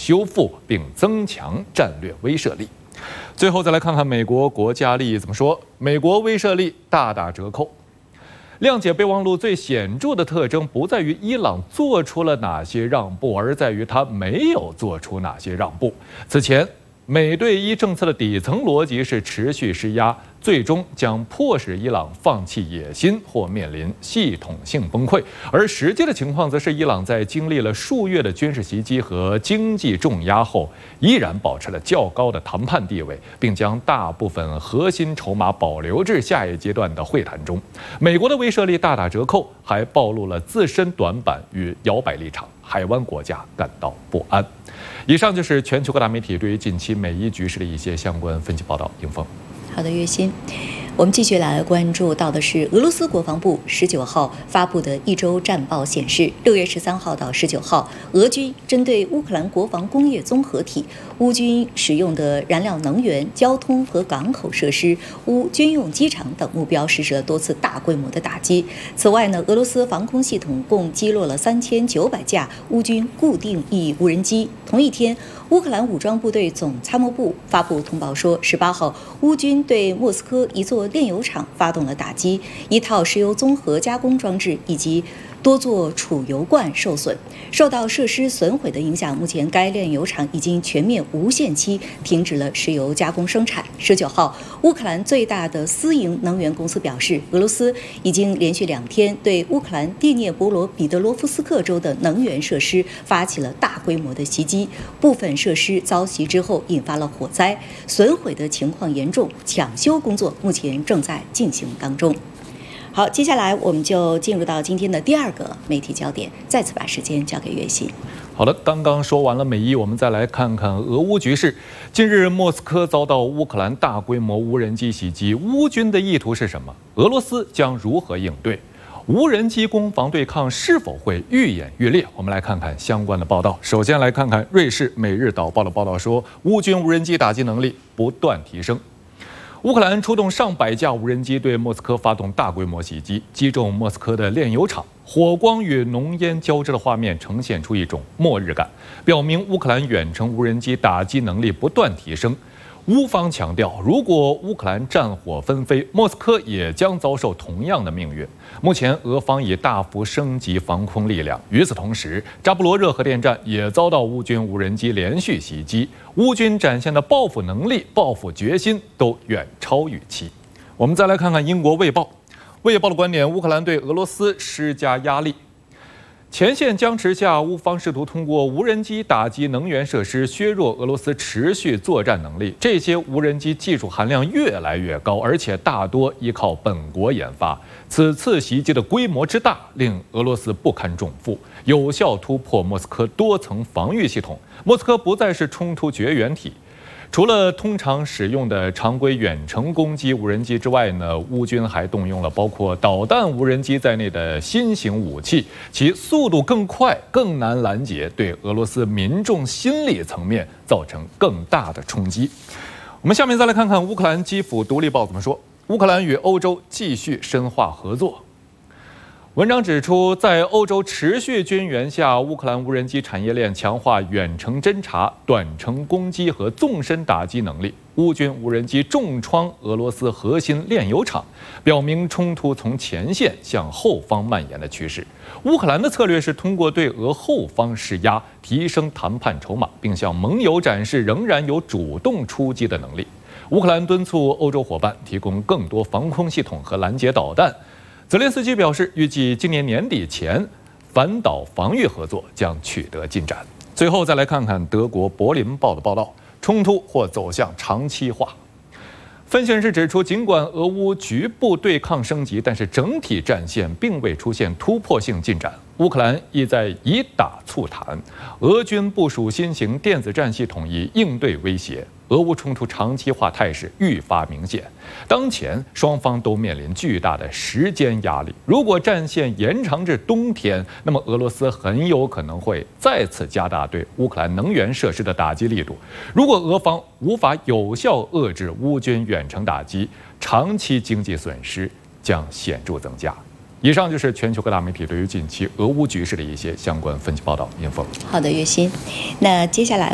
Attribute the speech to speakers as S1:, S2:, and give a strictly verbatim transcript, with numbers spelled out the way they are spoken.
S1: 修复并增强战略威慑力。最后再来看看美国国家利益怎么说，美国威慑力大打折扣。谅解备忘录最显著的特征不在于伊朗做出了哪些让步，而在于它没有做出哪些让步。此前，美对伊政策的底层逻辑是持续施压，最终将迫使伊朗放弃野心或面临系统性崩溃。而实际的情况则是，伊朗在经历了数月的军事袭击和经济重压后，依然保持了较高的谈判地位，并将大部分核心筹码保留至下一阶段的会谈中。美国的威慑力大打折扣，还暴露了自身短板与摇摆立场，海湾国家感到不安。以上就是全球各大媒体对于近期美伊局势的一些相关分析报道。迎风，
S2: 好的，月薪。我们继续来关注到的是俄罗斯国防部十九号发布的一周战报显示，六月十三号到十九号，俄军针对乌克兰国防工业综合体、乌军使用的燃料能源、交通和港口设施、乌军用机场等目标实施了多次大规模的打击。此外呢，俄罗斯防空系统共击落了三千九百架乌军固定翼无人机。同一天，乌克兰武装部队总参谋部发布通报说，十八号乌军对莫斯科一座炼油厂发动了打击，一套石油综合加工装置以及多座储油罐受损。受到设施损毁的影响，目前该炼油厂已经全面无限期停止了石油加工生产。十九号，乌克兰最大的私营能源公司表示，俄罗斯已经连续两天对乌克兰第聂伯罗彼得罗夫斯克州的能源设施发起了大规模的袭击，部分设施遭袭之后引发了火灾，损毁的情况严重，抢修工作目前正在进行当中。好，接下来我们就进入到今天的第二个媒体焦点，再次把时间交给岳信。
S1: 好的，刚刚说完了美伊，我们再来看看俄乌局势。近日，莫斯科遭到乌克兰大规模无人机袭击，乌军的意图是什么？俄罗斯将如何应对？无人机攻防对抗是否会愈演愈烈？我们来看看相关的报道。首先来看看瑞士《每日导报》的报道说，乌军无人机打击能力不断提升。乌克兰出动上百架无人机对莫斯科发动大规模袭击，击中莫斯科的炼油厂，火光与浓烟交织的画面呈现出一种末日感，表明乌克兰远程无人机打击能力不断提升。乌方强调，如果乌克兰战火纷飞，莫斯科也将遭受同样的命运。目前，俄方已大幅升级防空力量。与此同时，扎波罗热核电站也遭到乌军无人机连续袭击。乌军展现的报复能力、报复决心都远超预期。我们再来看看英国《卫报》，《卫报》的观点：乌克兰对俄罗斯施加压力。前线僵持下，乌方试图通过无人机打击能源设施，削弱俄罗斯持续作战能力。这些无人机技术含量越来越高，而且大多依靠本国研发。此次袭击的规模之大，令俄罗斯不堪重负，有效突破莫斯科多层防御系统。莫斯科不再是冲突绝缘体。除了通常使用的常规远程攻击无人机之外呢，乌军还动用了包括导弹无人机在内的新型武器，其速度更快、更难拦截，对俄罗斯民众心理层面造成更大的冲击。我们下面再来看看乌克兰基辅独立报怎么说：乌克兰与欧洲继续深化合作。文章指出，在欧洲持续军援下，乌克兰无人机产业链强化远程侦察、短程攻击和纵深打击能力。乌军无人机重创俄罗斯核心炼油厂，表明冲突从前线向后方蔓延的趋势。乌克兰的策略是通过对俄后方施压，提升谈判筹码，并向盟友展示仍然有主动出击的能力。乌克兰敦促欧洲伙伴提供更多防空系统和拦截导弹。泽连斯基表示，预计今年年底前，反导防御合作将取得进展。最后再来看看德国《柏林报》的报道，冲突或走向长期化。分析人士指出，尽管俄乌局部对抗升级，但是整体战线并未出现突破性进展。乌克兰意在以打促谈，俄军部署新型电子战系统以应对威胁。俄乌冲突长期化态势愈发明显，当前双方都面临巨大的时间压力。如果战线延长至冬天，那么俄罗斯很有可能会再次加大对乌克兰能源设施的打击力度。如果俄方无法有效遏制乌军远程打击，长期经济损失将显著增加。以上就是全球各大媒体对于近期俄乌局势的一些相关分析报道。严峰，
S2: 好的，岳鑫。那接下来。